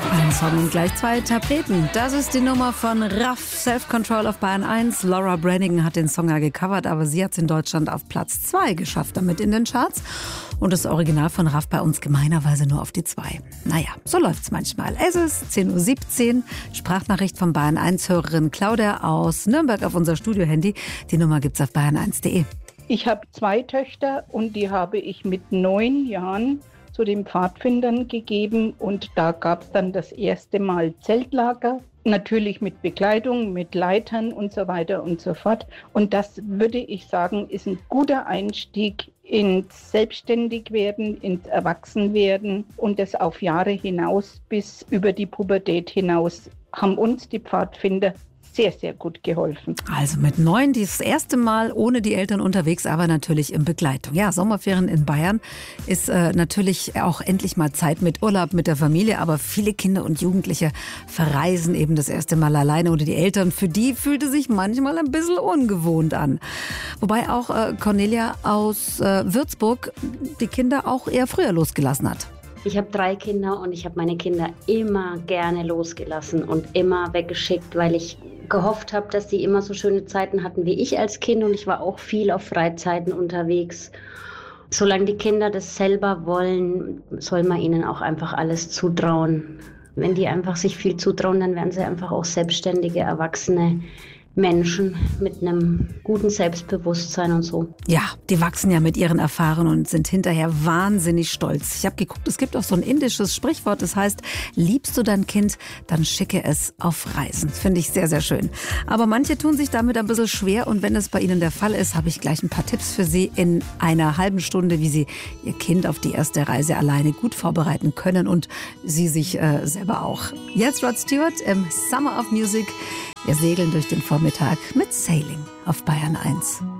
Ein Song und gleich zwei Interpreten. Das ist die Nummer von Raff, Self-Control auf Bayern 1. Laura Branigan hat den Song ja gecovert, aber sie hat es in Deutschland auf Platz 2 geschafft, damit in den Charts. Und das Original von Raff bei uns gemeinerweise nur auf die 2. Naja, so läuft's manchmal. Es ist 10:17 Uhr. Sprachnachricht von Bayern 1-Hörerin Claudia aus Nürnberg auf unser Studiohandy. Die Nummer gibt's auf bayern1.de. Ich habe 2 Töchter und die habe ich mit 9 Jahren zu den Pfadfindern gegeben und da gab es dann das erste Mal Zeltlager, natürlich mit Bekleidung, mit Leitern und so weiter und so fort. Und das würde ich sagen, ist ein guter Einstieg ins Selbstständigwerden, ins Erwachsenwerden und das auf Jahre hinaus bis über die Pubertät hinaus haben uns die Pfadfinder sehr, sehr gut geholfen. Also mit 9 das erste Mal ohne die Eltern unterwegs, aber natürlich in Begleitung. Ja, Sommerferien in Bayern ist natürlich auch endlich mal Zeit mit Urlaub, mit der Familie, aber viele Kinder und Jugendliche verreisen eben das erste Mal alleine ohne die Eltern. Für die fühlte sich manchmal ein bisschen ungewohnt an. Wobei auch Cornelia aus Würzburg die Kinder auch eher früher losgelassen hat. Ich habe 3 Kinder und ich habe meine Kinder immer gerne losgelassen und immer weggeschickt, weil ich gehofft habe, dass die immer so schöne Zeiten hatten wie ich als Kind und ich war auch viel auf Freizeiten unterwegs. Solange die Kinder das selber wollen, soll man ihnen auch einfach alles zutrauen. Wenn die einfach sich viel zutrauen, dann werden sie einfach auch selbstständige, erwachsene Menschen mit einem guten Selbstbewusstsein und so. Ja, die wachsen ja mit ihren Erfahrungen und sind hinterher wahnsinnig stolz. Ich habe geguckt, es gibt auch so ein indisches Sprichwort, das heißt, liebst du dein Kind, dann schicke es auf Reisen. Finde ich sehr, sehr schön. Aber manche tun sich damit ein bisschen schwer und wenn es bei Ihnen der Fall ist, habe ich gleich ein paar Tipps für Sie in einer halben Stunde, wie Sie Ihr Kind auf die erste Reise alleine gut vorbereiten können und Sie sich selber auch. Jetzt Rod Stewart im Summer of Music. Wir segeln durch den Vormittag mit Sailing auf Bayern 1.